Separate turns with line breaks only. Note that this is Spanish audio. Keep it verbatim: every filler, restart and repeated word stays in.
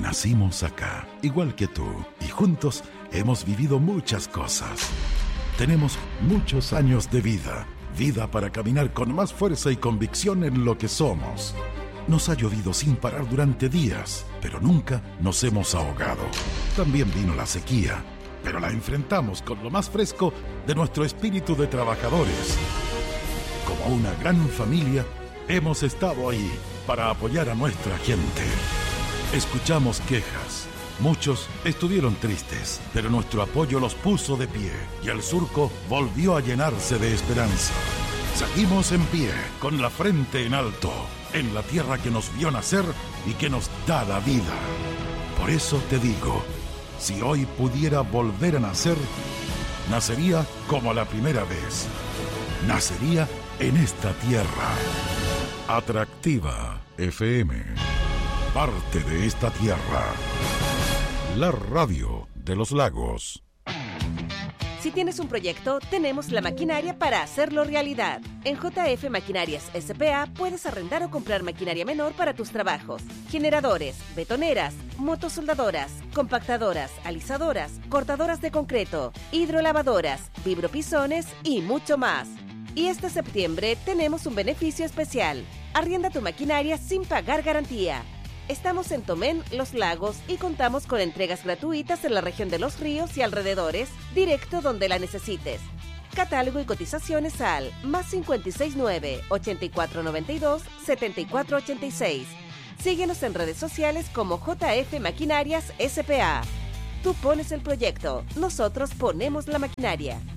Nacimos acá, igual que tú, y juntos hemos vivido muchas cosas. Tenemos muchos años de vida, vida para caminar con más fuerza y convicción en lo que somos. Nos ha llovido sin parar durante días, pero nunca nos hemos ahogado. También vino la sequía, pero la enfrentamos con lo más fresco de nuestro espíritu de trabajadores. Como una gran familia, hemos estado ahí para apoyar a nuestra gente. Escuchamos quejas. Muchos estuvieron tristes, pero nuestro apoyo los puso de pie y el surco volvió a llenarse de esperanza. Seguimos en pie, con la frente en alto, en la tierra que nos vio nacer y que nos da la vida. Por eso te digo, si hoy pudiera volver a nacer, nacería como la primera vez. Nacería en esta tierra. Atractiva F M. Parte de esta tierra. La radio de los lagos.
Si tienes un proyecto, tenemos la maquinaria para hacerlo realidad. En J F Maquinarias S P A puedes arrendar o comprar maquinaria menor para tus trabajos. Generadores, betoneras, motosoldadoras, compactadoras, alisadoras, cortadoras de concreto, hidrolavadoras, vibropisones y mucho más. Y este septiembre tenemos un beneficio especial. Arrienda tu maquinaria sin pagar garantía. Estamos en Tomén, Los Lagos y contamos con entregas gratuitas en la región de Los Ríos y alrededores, directo donde la necesites. Catálogo y cotizaciones al más cinco seis nueve, ochenta y cuatro noventa y dos, setenta y cuatro ochenta y seis. Síguenos en redes sociales como J F Maquinarias S P A. Tú pones el proyecto, nosotros ponemos la maquinaria.